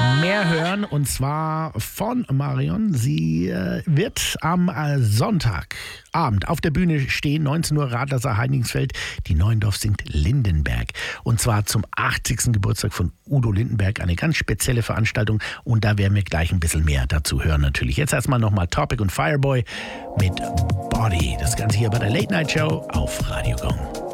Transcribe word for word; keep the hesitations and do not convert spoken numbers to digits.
mehr hören und zwar von Marion. Sie äh, wird am äh, Sonntagabend auf der Bühne stehen, neunzehn Uhr, Radlersaal Heidingsfeld. Die Neuendorf singt Lindenberg. Und zwar zum achtzigsten Geburtstag von Udo Lindenberg. Eine ganz spezielle Veranstaltung und da werden wir gleich ein bisschen mehr dazu hören natürlich. Jetzt erstmal nochmal Topic und Fireboy mit Body. Das Ganze hier bei der Late Night Show auf Radio Gong.